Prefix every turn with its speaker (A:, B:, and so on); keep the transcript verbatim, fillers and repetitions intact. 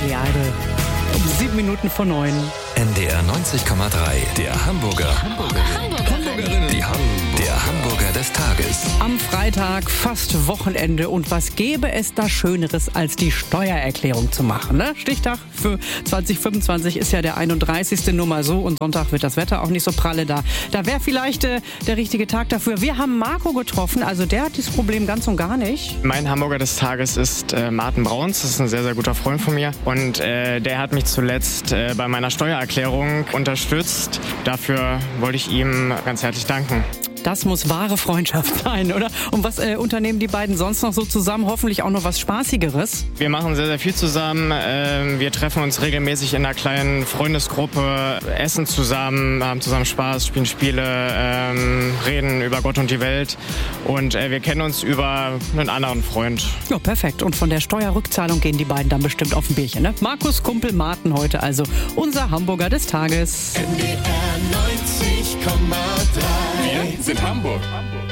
A: Billy Idol. Um sieben Minuten vor neun.
B: N D R neunzig Komma drei, der Hamburger. Hamburgerin. Hamburgerinnen. Die Ham der Hamburger des Tages.
A: Am Freitag, fast Wochenende. Und was gäbe es da Schöneres, als die Steuererklärung zu machen? Ne? Stichtag für zwanzig fünfundzwanzig ist ja der einunddreißigste Nur mal so. Und Sonntag wird das Wetter auch nicht so pralle da. Da wäre vielleicht äh, der richtige Tag dafür. Wir haben Marco getroffen. Also der hat dieses Problem ganz und gar nicht.
C: Mein Hamburger des Tages ist äh, Martin Brauns. Das ist ein sehr, sehr guter Freund von mir. Und äh, der hat mich zuletzt äh, bei meiner Steuererklärung unterstützt. Dafür wollte ich ihm ganz herzlich danken.
A: Das muss wahre Freundschaft sein, oder? Und was äh, unternehmen die beiden sonst noch so zusammen? Hoffentlich auch noch was Spaßigeres.
C: Wir machen sehr, sehr viel zusammen. Ähm, wir treffen uns regelmäßig in einer kleinen Freundesgruppe, essen zusammen, haben zusammen Spaß, spielen Spiele, ähm, reden über Gott und die Welt. Und äh, wir kennen uns über einen anderen Freund.
A: Ja, perfekt. Und von der Steuerrückzahlung gehen die beiden dann bestimmt auf ein Bierchen, ne? Markus Kumpel Martin heute also unser Hamburger des Tages.
D: N D R neunzig Komma drei.
B: Wir sind Hamburg.